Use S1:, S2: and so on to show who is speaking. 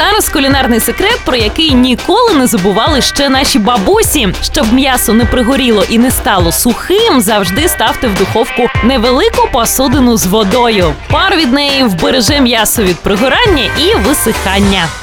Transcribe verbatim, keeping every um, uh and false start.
S1: зараз кулінарний секрет, про який ніколи не забували ще наші бабусі. Щоб м'ясо не пригоріло і не стало сухим, завжди ставте в духовку невелику посудину з водою. Пар від неї вбереже м'ясо від пригорання і висихання.